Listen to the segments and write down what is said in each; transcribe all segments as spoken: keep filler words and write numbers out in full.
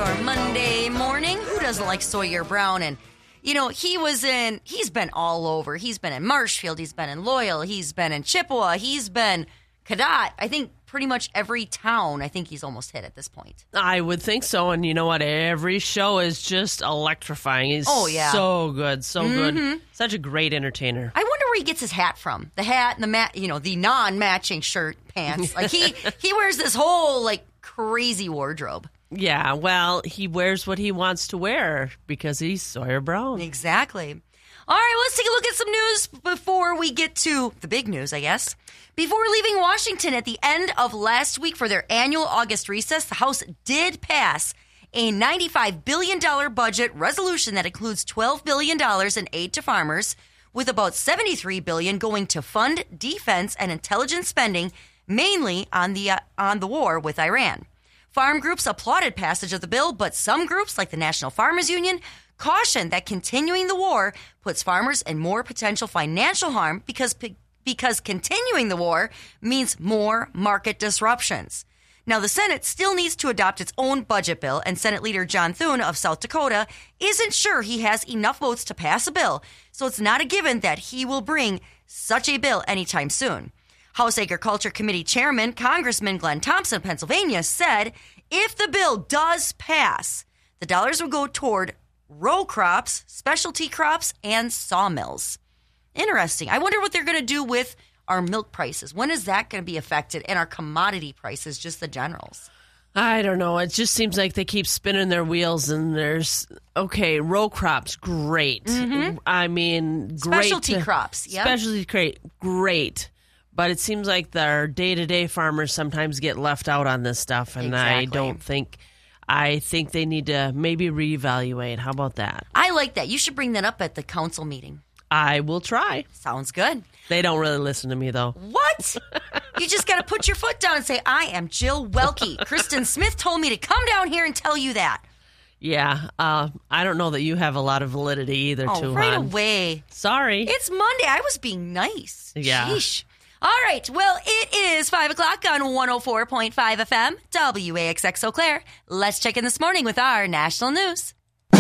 your Monday morning. Who doesn't like Sawyer Brown? And, you know, he was in, he's been all over. He's been in Marshfield. He's been in Loyal. He's been in Chippewa. He's been Cadott. I think pretty much every town, I think he's almost hit at this point. I would think so. And you know what? Every show is just electrifying. He's oh, yeah. so good. So mm-hmm. good. Such a great entertainer. I wonder where he gets his hat from. The hat and the mat, you know, the non-matching shirt, pants. Like he, he wears this whole like crazy wardrobe. Yeah, well, he wears what he wants to wear because he's Sawyer Brown. Exactly. All right, well, let's take a look at some news before we get to the big news, I guess. Before leaving Washington at the end of last week for their annual August recess, the House did pass a ninety-five billion dollars budget resolution that includes twelve billion dollars in aid to farmers, with about seventy-three billion dollars going to fund defense and intelligence spending, mainly on the uh, on the war with Iran. Farm groups applauded passage of the bill, but some groups, like the National Farmers Union, cautioned that continuing the war puts farmers in more potential financial harm because because continuing the war means more market disruptions. Now, the Senate still needs to adopt its own budget bill, and Senate Leader John Thune of South Dakota isn't sure he has enough votes to pass a bill, so it's not a given that he will bring such a bill anytime soon. House Agriculture Committee Chairman, Congressman Glenn Thompson of Pennsylvania, said if the bill does pass, the dollars will go toward row crops, specialty crops, and sawmills. Interesting. I wonder what they're going to do with our milk prices. When is that going to be affected? And our commodity prices, just the generals? I don't know. It just seems like they keep spinning their wheels, and there's, okay, row crops, great. Mm-hmm. I mean, great. Specialty to, crops, yep. Specialty great, great. But it seems like our day-to-day farmers sometimes get left out on this stuff, and exactly. I don't think... I think they need to maybe reevaluate. How about that? I like that. You should bring that up at the council meeting. I will try. Sounds good. They don't really listen to me, though. What? You just got to put your foot down and say, I am Jill Welke. Kristen Smith told me to come down here and tell you that. Yeah. Uh, I don't know that you have a lot of validity either, oh, Tuhan. right away. Sorry. It's Monday. I was being nice. Yeah. Sheesh. All right. Well, it is five o'clock on one oh four point five F M, W A X X Eau Claire. Let's check in this morning with our national news.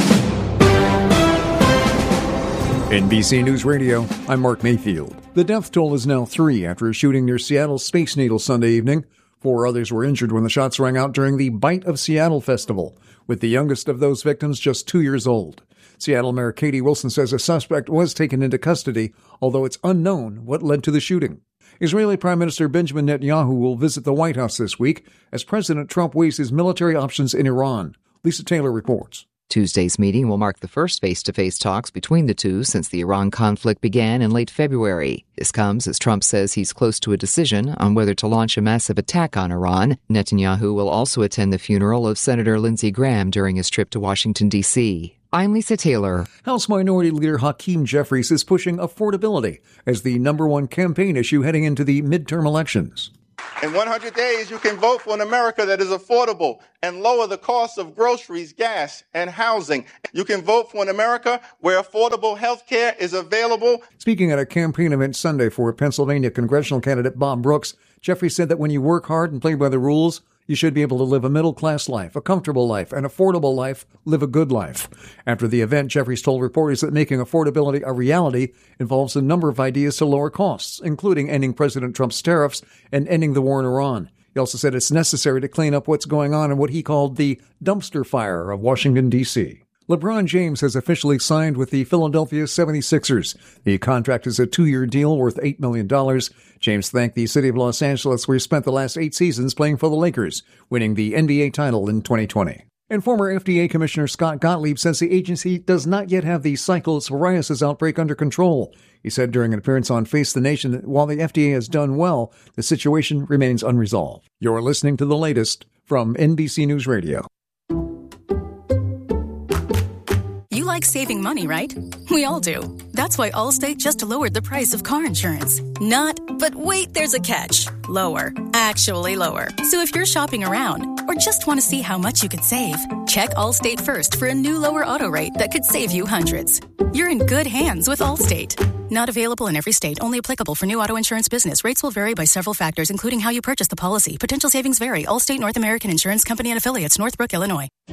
N B C News Radio, I'm Mark Mayfield. The death toll is now three after a shooting near Seattle's Space Needle Sunday evening. Four others were injured when the shots rang out during the Bite of Seattle festival, with the youngest of those victims just two years old. Seattle Mayor Katie Wilson says a suspect was taken into custody, although it's unknown what led to the shooting. Israeli Prime Minister Benjamin Netanyahu will visit the White House this week as President Trump weighs his military options in Iran. Lisa Taylor reports. Tuesday's meeting will mark the first face-to-face talks between the two since the Iran conflict began in late February. This comes as Trump says he's close to a decision on whether to launch a massive attack on Iran. Netanyahu will also attend the funeral of Senator Lindsey Graham during his trip to Washington, D C I'm Lisa Taylor. House Minority Leader Hakeem Jeffries is pushing affordability as the number one campaign issue heading into the midterm elections. In one hundred days, you can vote for an America that is affordable and lower the cost of groceries, gas, and housing. You can vote for an America where affordable health care is available. Speaking at a campaign event Sunday for Pennsylvania congressional candidate Bob Brooks, Jeffries said that when you work hard and play by the rules, you should be able to live a middle-class life, a comfortable life, an affordable life, live a good life. After the event, Jeffries told reporters that making affordability a reality involves a number of ideas to lower costs, including ending President Trump's tariffs and ending the war in Iran. He also said it's necessary to clean up what's going on in what he called the dumpster fire of Washington, D C LeBron James has officially signed with the Philadelphia seventy-sixers. The contract is a two-year deal worth eight million dollars. James thanked the city of Los Angeles, where he spent the last eight seasons playing for the Lakers, winning the N B A title in twenty twenty. And former F D A Commissioner Scott Gottlieb says the agency does not yet have the cyclones psoriasis outbreak under control. He said during an appearance on Face the Nation that while the F D A has done well, the situation remains unresolved. You're listening to the latest from N B C News Radio. You like saving money, right? We all do. That's why Allstate just lowered the price of car insurance. Not, but wait, there's a catch. Lower. Actually lower. So if you're shopping around or just want to see how much you could save, check Allstate first for a new lower auto rate that could save you hundreds. You're in good hands with Allstate. Not available in every state. Only applicable for new auto insurance business. Rates will vary by several factors, including how you purchase the policy. Potential savings vary. Allstate North American Insurance Company and Affiliates, Northbrook, Illinois.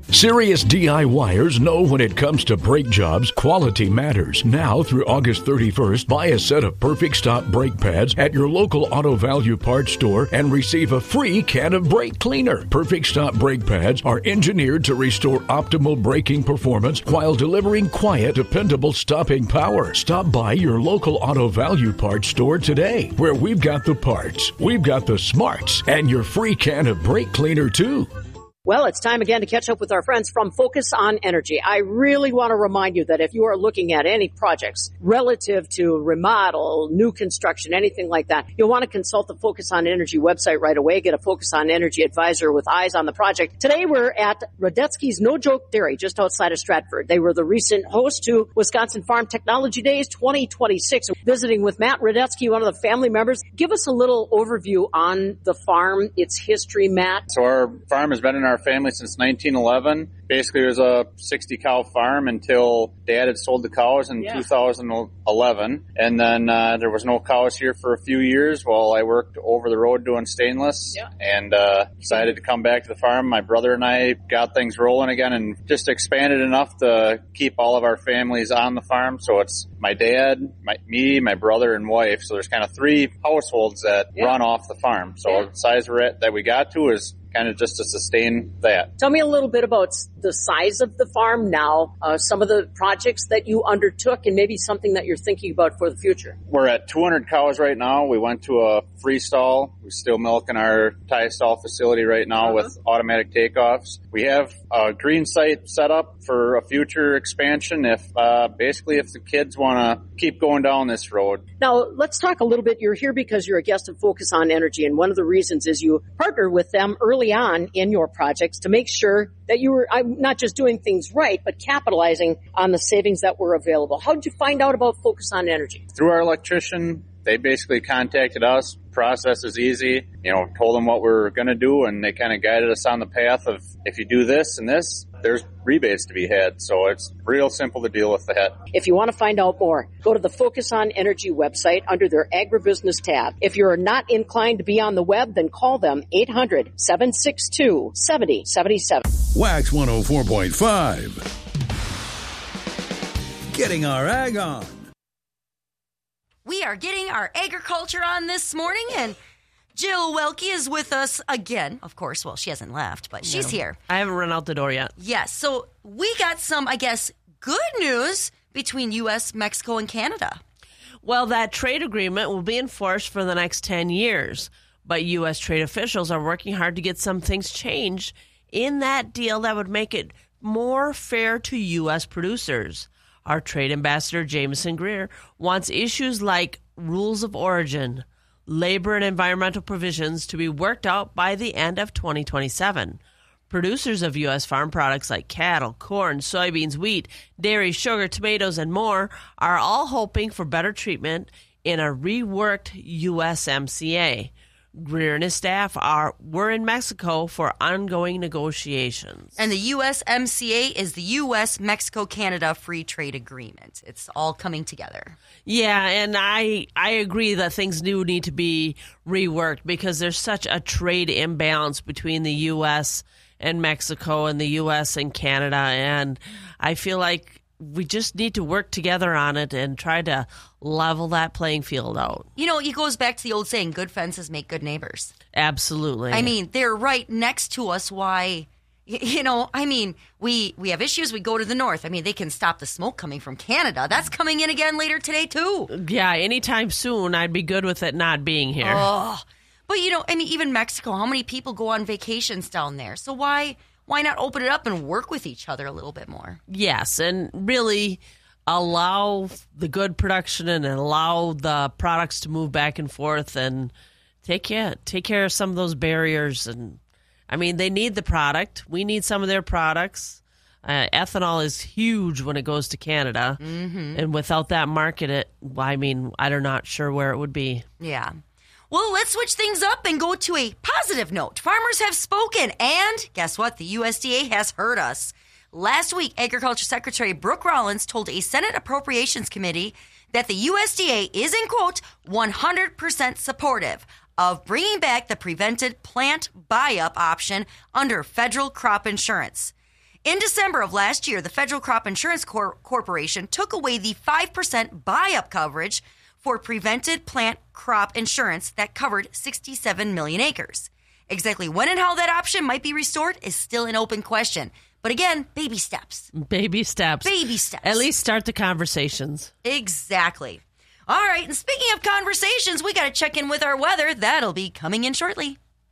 Serious DIYers know when it comes to brake jobs, quality matters. Now through August thirty-first, buy a set of Perfect Stop brake pads at your local Auto Value Parts store and receive a free can of brake cleaner. Perfect Stop brake pads are engineered to restore optimal braking performance while delivering quiet, dependable stopping power. Stop by your local Auto Value Parts store today, where we've got the parts, we've got the smarts, and your free can of brake cleaner too. Well, it's time again to catch up with our friends from Focus on Energy. I really want to remind you that if you are looking at any projects relative to remodel, new construction, anything like that, you'll want to consult the Focus on Energy website right away. Get a Focus on Energy advisor with eyes on the project. Today we're at Radetzky's No Joke Dairy just outside of Stratford. They were the recent host to Wisconsin Farm Technology Days twenty twenty-six. Visiting with Matt Radetzky, one of the family members. Give us a little overview on the farm, its history, Matt. So our farm has been in our family since nineteen eleven. Basically, it was a sixty cow farm until Dad had sold the cows in yeah. two thousand eleven. And then uh, there was no cows here for a few years while I worked over the road doing stainless yeah. and uh, decided to come back to the farm. My brother and I got things rolling again and just expanded enough to keep all of our families on the farm. So it's my dad, my, me, my brother, and wife. So there's kind of three households that yeah. run off the farm. So yeah. the size we're at, that we got to is kind of just to sustain that. Tell me a little bit about the size of the farm now, uh, some of the projects that you undertook, and maybe something that you're thinking about for the future. We're at two hundred cows right now. We went to a freestall. We're still milking our tie stall facility right now uh-huh. with automatic takeoffs. We have a green site set up for a future expansion if uh, basically if the kids want to keep going down this road. Now, let's talk a little bit. You're here because you're a guest of Focus on Energy, and one of the reasons is you partner with them early on in your projects to make sure that you were I'm not just doing things right, but capitalizing on the savings that were available. How did you find out about Focus on Energy? Through our electrician. They basically contacted us. Process is easy. You know, told them what we're going to do, and they kind of guided us on the path of if you do this and this, there's rebates to be had. So it's real simple to deal with that. If you want to find out more, go to the Focus on Energy website under their Agribusiness tab. If you're not inclined to be on the web, then call them eight hundred, seven six two, seven zero seven seven. Wax one oh four point five. Getting our ag on. We are getting our agriculture on this morning, and Jill Welke is with us again. Of course, well, she hasn't left, but she's no, here. I haven't run out the door yet. Yes, so we got some, I guess, good news between U S, Mexico, and Canada. Well, that trade agreement will be enforced for the next ten years, but U S trade officials are working hard to get some things changed in that deal that would make it more fair to U S producers. Our trade ambassador, Jameson Greer, wants issues like rules of origin, labor and environmental provisions to be worked out by the end of twenty twenty-seven. Producers of U S farm products like cattle, corn, soybeans, wheat, dairy, sugar, tomatoes, and more are all hoping for better treatment in a reworked U S M C A. Greer and his staff are were in Mexico for ongoing negotiations. And the U S M C A is the U S Mexico Canada Free Trade Agreement. It's all coming together. Yeah, and I I agree that things do need to be reworked because there's such a trade imbalance between the U S and Mexico and the U S and Canada, and I feel like we just need to work together on it and try to level that playing field out. You know, it goes back to the old saying, good fences make good neighbors. Absolutely. I mean, they're right next to us. Why, you know, I mean, we, we have issues. We go to the north. I mean, they can stop the smoke coming from Canada. That's coming in again later today, too. Yeah, anytime soon, I'd be good with it not being here. Oh, but, you know, I mean, even Mexico, how many people go on vacations down there? So why... Why not open it up and work with each other a little bit more? Yes, and really allow the good production and allow the products to move back and forth and take care, take care of some of those barriers. And I mean, they need the product. We need some of their products. Uh, ethanol is huge when it goes to Canada. Mm-hmm. And without that market, it, I mean, I'm not sure where it would be. Yeah. Well, let's switch things up and go to a positive note. Farmers have spoken, and guess what? The U S D A has heard us. Last week, Agriculture Secretary Brooke Rollins told a Senate Appropriations Committee that the U S D A is, in quote, one hundred percent supportive of bringing back the prevented plant buy-up option under federal crop insurance. In December of last year, the Federal Crop Insurance Cor- Corporation took away the five percent buy-up coverage for prevented plant crop insurance that covered sixty-seven million acres. Exactly when and how that option might be restored is still an open question. But again, baby steps. Baby steps. Baby steps. At least start the conversations. Exactly. All right, and speaking of conversations, we got to check in with our weather. That'll be coming in shortly.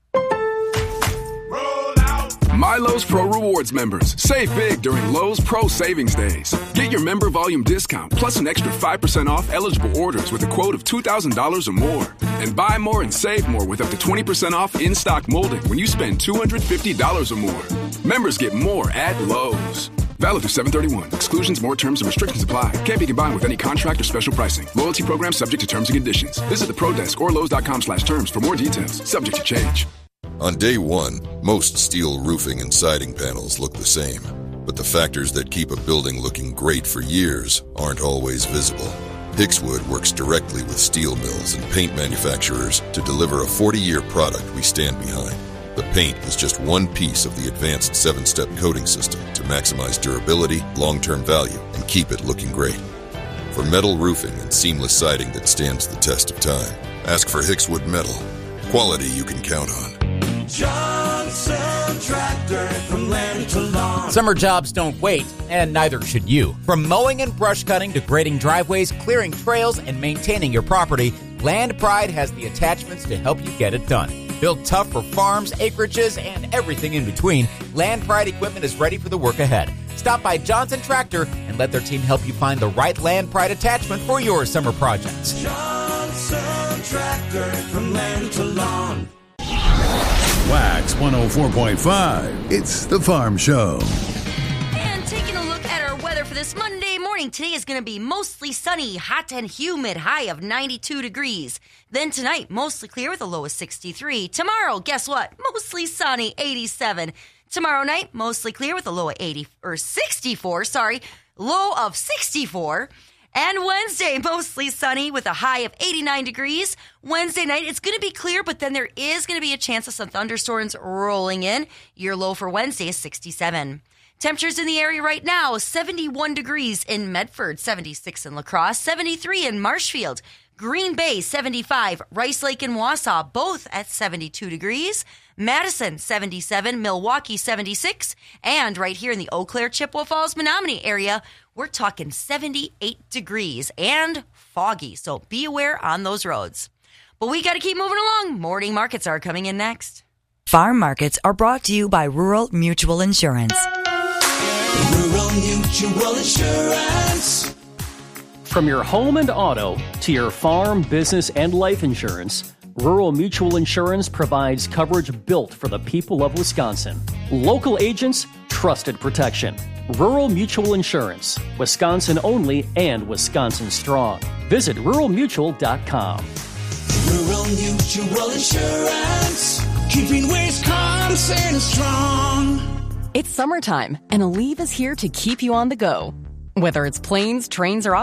My Lowe's Pro Rewards members, save big during Lowe's Pro Savings Days. Get your member volume discount plus an extra five percent off eligible orders with a quote of two thousand dollars or more. And buy more and save more with up to twenty percent off in-stock molding when you spend two hundred fifty dollars or more. Members get more at Lowe's. Valid through seven thirty-one. Exclusions, more terms, and restrictions apply. Can't be combined with any contract or special pricing. Loyalty program subject to terms and conditions. Visit the Pro Desk or Lowe's dot com slash terms for more details. Subject to change. On day one, most steel roofing and siding panels look the same. But the factors that keep a building looking great for years aren't always visible. Hickswood works directly with steel mills and paint manufacturers to deliver a forty-year product we stand behind. The paint is just one piece of the advanced seven-step coating system to maximize durability, long-term value, and keep it looking great. For metal roofing and seamless siding that stands the test of time, ask for Hickswood Metal. Quality you can count on. Johnson Tractor, from land to lawn. Summer jobs don't wait, and neither should you. From mowing and brush cutting to grading driveways, clearing trails, and maintaining your property, Land Pride has the attachments to help you get it done. Built tough for farms, acreages, and everything in between, Land Pride equipment is ready for the work ahead. Stop by Johnson Tractor and let their team help you find the right Land Pride attachment for your summer projects. Johnson Tractor, from land to lawn. Wax one oh four point five. It's the Farm Show. And taking a look at our weather for this Monday morning, today is going to be mostly sunny, hot and humid, high of ninety-two degrees. Then tonight, mostly clear with a low of sixty-three. Tomorrow, guess what? Mostly sunny, eighty-seven. Tomorrow night, mostly clear with a low of eighty or sixty-four, sorry, low of sixty-four. And Wednesday, mostly sunny with a high of eighty-nine degrees. Wednesday night, it's going to be clear, but then there is going to be a chance of some thunderstorms rolling in. Your low for Wednesday is sixty-seven. Temperatures in the area right now, seventy-one degrees in Medford, seventy-six in La Crosse, seventy-three in Marshfield, Green Bay, seventy-five, Rice Lake and Wausau, both at seventy-two degrees, Madison, seventy-seven, Milwaukee, seventy-six, and right here in the Eau Claire, Chippewa Falls, Menominee area, we're talking seventy-eight degrees and foggy, so be aware on those roads. But we got to keep moving along. Morning markets are coming in next. Farm markets are brought to you by Rural Mutual Insurance. Rural Mutual Insurance. From your home and auto to your farm, business, and life insurance, Rural Mutual Insurance provides coverage built for the people of Wisconsin. Local agents, trusted protection. Rural Mutual Insurance, Wisconsin only and Wisconsin strong. Visit rural mutual dot com. Rural Mutual Insurance, keeping Wisconsin strong. It's summertime, and Aleve is here to keep you on the go. Whether it's planes, trains, or